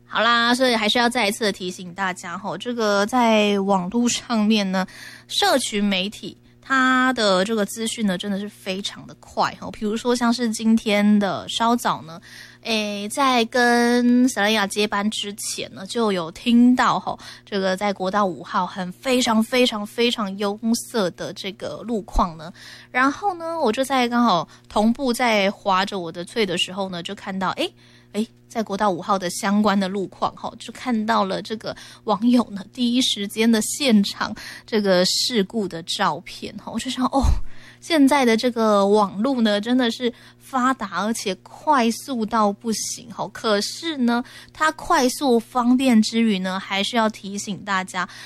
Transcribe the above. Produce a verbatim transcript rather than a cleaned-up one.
好啦，所以还是要再一次的提醒大家吼，这个在网络上面呢，社群媒体它的这个资讯呢，真的是非常的快吼。比如说像是今天的稍早呢，诶，在跟塞莱亚接班之前呢，就有听到吼，这个在国道五号很非常非常非常拥塞的这个路况呢，然后呢，我就在刚好同步在滑着我的脆的时候呢，就看到诶。诶，在国道五号的相关的路况哈，就看到了这个网友呢第一时间的现场这个事故的照片哈，我就想哦，现在的这个网路呢真的是发达而且快速到不行哈，可是呢，它快速方便之余呢，还是要提醒大家，